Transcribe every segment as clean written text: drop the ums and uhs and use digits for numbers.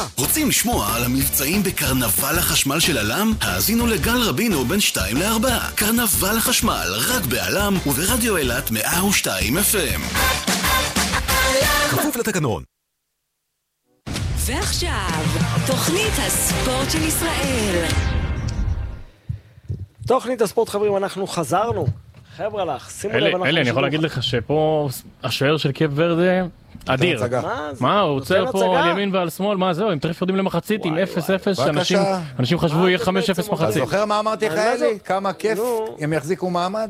רוצים לשמוע על המבצעים בקרנבל החשמל של אלם? האזינו לגל רבינו בין 2 ל-4. קרנבל החשמל, רק באלם וברדיו אילת 102 FM. כפוף לתקנון. ועכשיו, תוכנית הספורט של ישראל. תוכנית הספורט, חברים, אנחנו חזרנו. חבר'ה לך, שימו לב, אנחנו... אלי, אני יכול להגיד לך שפה השוער של קייפ ורדה אדיר. מה, הוא עוצר פה על ימין ועל שמאל, מה זהו, הם תכף יודעים למחצית עם 0-0, שאנשים חשבו יהיה 5-0 מחצית. אתה זוכר מה אמרתי לך, אלי? כמה כיף הם יחזיקו מעמד?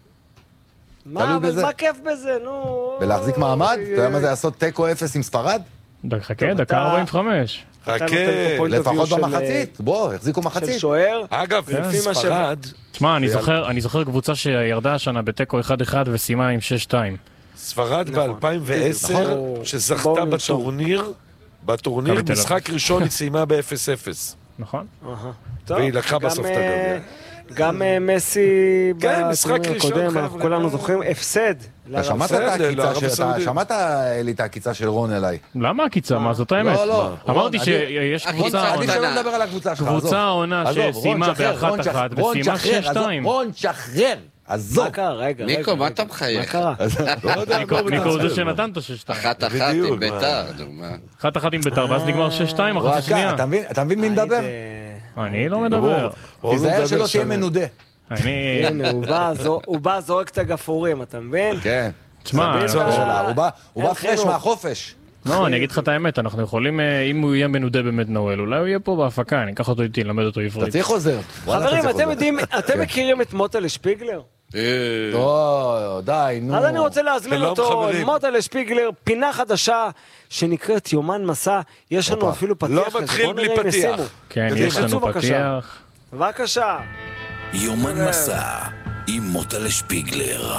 מה כיף בזה, נו? ולהחזיק מעמד? אתה יודע מה זה לעשות תיקו 0 עם ספרד? חכה, דקה 45. חכה, לפחות במחצית. בוא, החזיקו מחצית. של שוער. אגב, ספרד... תשמע, אני זוכר קבוצה שירדה השנה בתיקו 1-1 וסיימה עם 6-2. ספרד ב-2010, שזכתה בטורניר, משחק ראשון היא סיימה ב-0-0. נכון. והיא לקחה בסוף את הגביע. גם מסי בטורניר הקודם, אנחנו כולנו זוכרים, הפסד. שמעת לי את העקיצה של רון אליי? למה העקיצה? מה זאת האמת? אמרתי שיש קבוצה העונה שסיימה ב-1-1 וסיימה 6-2. רון, שחרר! עזוב. מה קרה? רגע. ניקו, מה אתה מחייך? מה קרה? ניקו הוא זה שנתן את ה-6-2. 1-1 עם ביתר, דוגמה. 1-1 עם ביתר, ואז נגמר 6-2, אחת השנייה. אתה מבין מי מדבר? אני לא מדבר. תיזהר שלא תהיה מנודה. הנה, הוא בא זורק את הגפורים, אתה מבין? כן. תשמע, הוא בא פרש מהחופש. לא, אני אגיד לך את האמת, אנחנו יכולים, אם הוא יהיה מנודה באמת נואל, אולי הוא יהיה פה בהפקה, אני אקח אותו איתי, למד אותו עברית. אתה צריך חוזר. חברים, אתם יודעים, אתם מכירים את מוטלה שפיגלר? לא, די, נו. אז אני רוצה להזמין אותו, מוטלה שפיגלר, פינה חדשה שנקראת יומן מסע, יש לנו אפילו פתיח. לא מתחיל בלי פתיח. כן, יש לנו פתיח. בבקשה. יומן מסע עם מוטלה שפיגלר.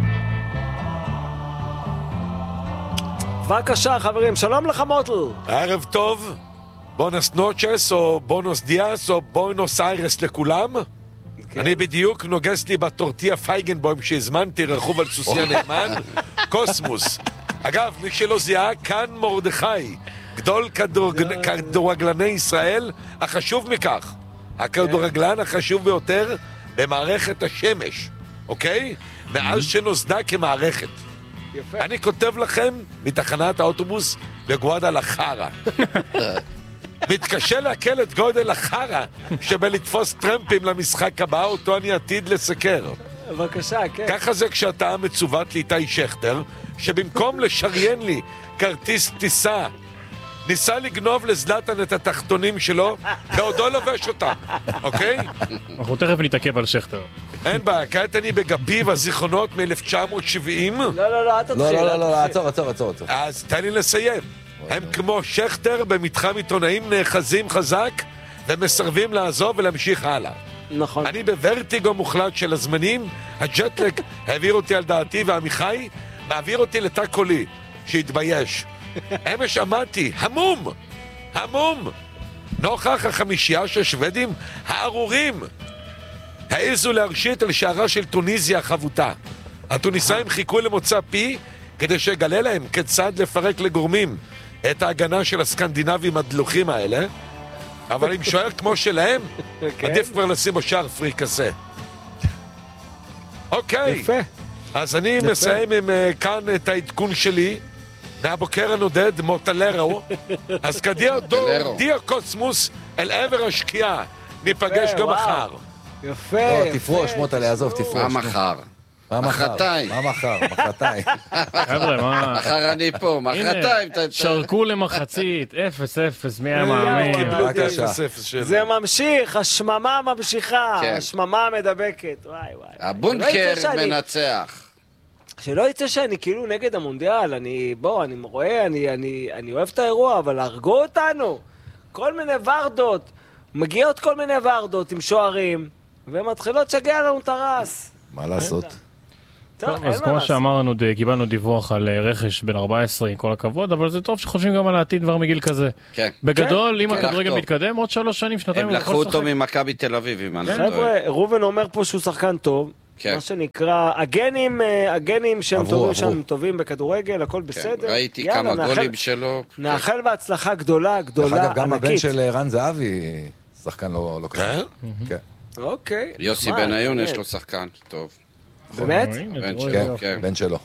בבקשה חברים, שלום לך מוטל. ערב טוב, בונוס נוצ'ס או בונוס דיאס או בונוס איירס לכולם. אני בדיוק נוגס לי בטורטיה פייגנבוים שהזמנתי רכוב על סוסי הנאמן, קוסמוס. אגב, מי שלא זיהה, כאן מרדכי, גדול כדורגלני ישראל, החשוב מכך, הכדורגלן החשוב ביותר במערכת השמש, אוקיי? מאז שנוסדה כמערכת. אני כותב לכם מתחנת האוטובוס בגואדה לחרה. מתקשה להקל את גודל החרה שבלתפוס טרמפים למשחק הבא, אותו אני עתיד לסקר. בבקשה, כן. ככה זה כשאתה מצוות לאיתי שכטר, שבמקום לשריין לי כרטיס טיסה, ניסה לגנוב לזלטן את התחתונים שלו, ועודו לובש אותם, אוקיי? אנחנו תכף נתעכב על שכטר. אין בעיה, כעת אני בגבי והזיכרונות מ-1970. לא, אל תתחיל. לא, עצור. אז תן לי לסיים. הם כמו שכטר במתחם עיתונאים נאחזים חזק ומסרבים לעזוב ולהמשיך הלאה. נכון. אני בוורטיגו מוחלט של הזמנים, הג'טלק העביר אותי על דעתי והמיחי מעביר אותי לתא קולי, שהתבייש. אמש עמדתי, המום, נוכח החמישייה של שוודים הארורים. העזו להרשית על שערה של טוניזיה החבוטה. הטוניסאים חיכו למוצא פי כדי שגלה להם כיצד לפרק לגורמים את ההגנה של הסקנדינבים הדלוחים האלה, אבל עם שוער כמו שלהם, עדיף כבר לשים בשער פרי כזה. אוקיי, יפה. אז אני מסיים עם כאן את העדכון שלי, מהבוקר הנודד מוטלרו, אז דיה קוסמוס אל עבר השקיעה, ניפגש גם מחר. יפה. תפרוש, מוטלה, עזוב, תפרוש. מה מחר? מחרתיים. מה מחרתיים? חבר'ה, מה... מחר אני פה, מחרתיים. שרקו למחצית, 0-0, מי היה מאמין? בבקשה. זה ממשיך, השממה ממשיכה, השממה מדבקת. וואי. הבונקר מנצח. שלא יצא שאני כאילו נגד המונדיאל, אני רואה, אני אוהב את האירוע, אבל הרגו אותנו. כל מיני ורדות, מגיעות כל מיני ורדות עם שוערים, ומתחילות שגע לנו את הרס. מה לעשות? טוב, אז כמו שאמרנו, קיבלנו דיווח על רכש בין 14, עם כל הכבוד, אבל זה טוב שחושבים גם על העתיד כבר מגיל כזה. כן. בגדול, אם הכדורגל מתקדם, עוד 3 שנים, שנתיים... הם לקחו אותו ממכבי תל אביב, אם אני לא טועה. חבר'ה, רובן אומר פה שהוא שחקן טוב, מה שנקרא, הגנים שהם טובים בכדורגל, הכל בסדר. ראיתי כמה גולים שלו. נאחל בהצלחה גדולה, ענקית. גם הבן של רן זהבי, שחקן לא קשה. כן. אוקיי. יוסי בניון יש לו שחקן טוב. באמת? כן, בן שלו.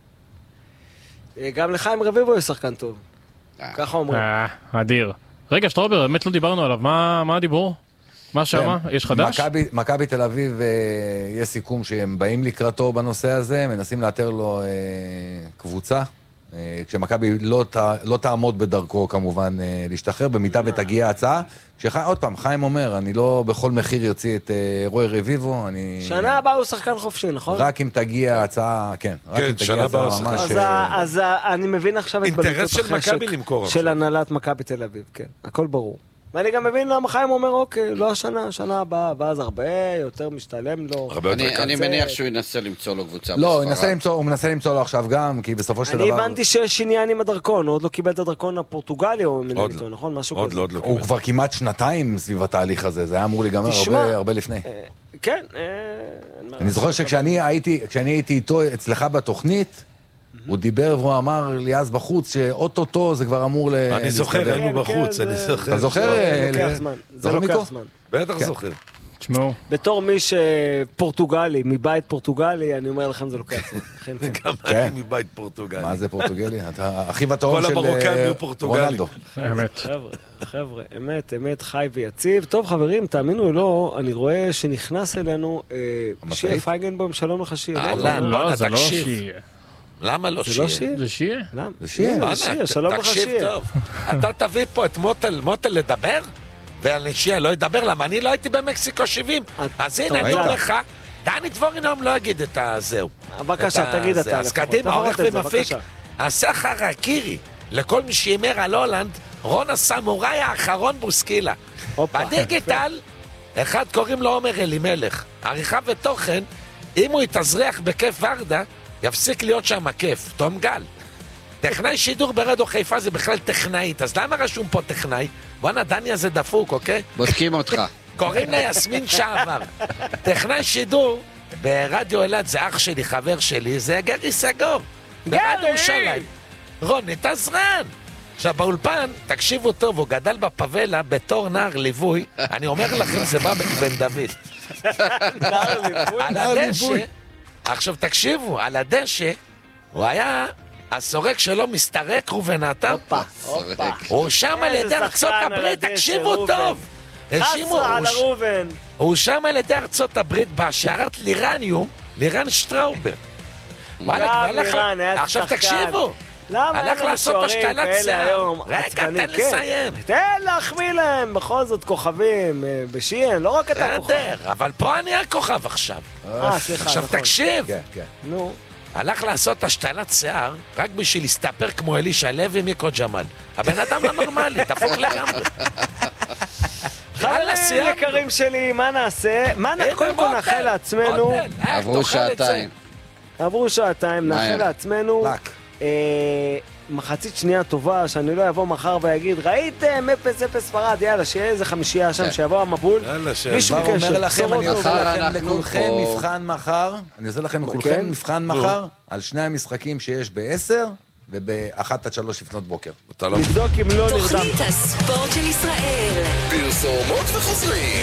גם לחיים רביבו יש שחקן טוב. ככה אומרים. אדיר. רגע, שטרובר, באמת לא דיברנו עליו. מה הדיבור? מה שמה? יש חדש? מכבי תל אביב, יש סיכום שהם באים לקראתו בנושא הזה, מנסים לאתר לו קבוצה. כשמכבי לא תעמוד בדרכו כמובן להשתחרר, במידה ותגיע ההצעה. עוד פעם, חיים אומר, אני לא בכל מחיר יוציא את רוי רביבו, שנה הבאה הוא שחקן חופשי, נכון? רק אם תגיע ההצעה, כן. כן, שנה הבאה הוא שחקן. אז אני מבין עכשיו את אינטרס של מכבי למכור. של הנהלת מכבי תל אביב, כן. הכל ברור. ואני גם מבין למה חיים אומר, אוקיי, לא השנה הבאה, ואז הרבה יותר משתלם לו. אני מניח שהוא ינסה למצוא לו קבוצה. לא, הוא מנסה למצוא לו עכשיו גם, כי בסופו של דבר... אני הבנתי שיש עניין עם הדרכון, הוא עוד לא קיבל את הדרכון הפורטוגלי, או מנהלתו, נכון? משהו כזה. הוא כבר כמעט שנתיים סביב התהליך הזה, זה היה אמור להיגמר הרבה לפני. כן. אני זוכר שכשאני הייתי איתו אצלך בתוכנית, הוא דיבר והוא אמר לי אז בחוץ שאוטוטו זה כבר אמור אני זוכר, היינו בחוץ, אני זוכר. אתה זוכר? זה לוקח זמן. בטח זוכר. תשמעו. בתור מי שפורטוגלי, מבית פורטוגלי, אני אומר לכם זה לוקח זמן. גם אני מבית פורטוגלי. מה זה פורטוגלי? אתה אחיו הטהור של רונלדו. אמת. חבר'ה, אמת, חי ויציב. טוב חברים, תאמינו לא, אני רואה שנכנס אלינו שיה פייגנבוים, שלום לך שיה. לא, זה לא שיה. למה לא שיה? זה שיה? זה שיה, שלום לך שיה. תקשיב טוב, אתה תביא פה את מוטל לדבר? ואני שיה לא ידבר, למה אני לא הייתי במקסיקו 70? אז הנה, אני אומר לך, דני דבורינום לא יגיד את הזהו. בבקשה, תגיד אתה. אז קדימה, עורך ומפיק. הסחר הקירי, לכל מי שאימר על הולנד, רון הסמוראי האחרון בוסקילה. בדיגיטל, אחד קוראים לו עומר אלימלך. עריכה ותוכן, אם הוא יתאזרח בכיף ורדה, יפסיק להיות שם כיף, תום גל. טכנאי שידור ברדיו חיפה זה בכלל טכנאית, אז למה רשום פה טכנאי? בואנה, דני הזה דפוק, אוקיי? בודקים אותך. קוראים לה יסמין שעבר. טכנאי שידור ברדיו אלעד זה אח שלי, חבר שלי, זה גרי סגור. ברדיו ירושלים. רוני תזרן. עכשיו באולפן, תקשיבו טוב, הוא גדל בפבלה בתור נער ליווי, אני אומר לכם, זה בא בן דוד. נער ליווי? עכשיו תקשיבו, על הדשא, הוא היה, הסורק שלו מסתרק רובן עטר. הוא שם על ידי ארצות הברית, תקשיבו טוב. הוא שם על ידי ארצות הברית בהשארת לירן שטראובר. עכשיו תקשיבו. הלך לעשות השתלת שיער. רגע, תן לסיים. תן להחמיא להם, בכל זאת כוכבים בשיין, לא רק אתה כוכב. אבל פה אני הכוכב עכשיו. סליחה. עכשיו תקשיב. נו. הלך לעשות השתלת שיער רק בשביל להסתפר כמו אלישע לוי מיקו ג'מאל. הבן אדם לא נורמלי, דפוק לגמרי. חברים יקרים שלי, מה נעשה? קודם כל נאחל לעצמנו. עברו שעתיים, נאחל לעצמנו. מחצית שנייה טובה, שאני לא אבוא מחר ויגיד ראיתם 0-0 ספרד, יאללה, שיהיה איזה חמישייה שם, שיבוא המבול. מישהו בקשר. אומר לכם, אני עושה לכולכם מבחן מחר, על שני המשחקים שיש ב-10 וב-1-3 לפנות בוקר. נבדוק אם לא נרדם. תוכנית הספורט של ישראל. פרסומות וחוזרים.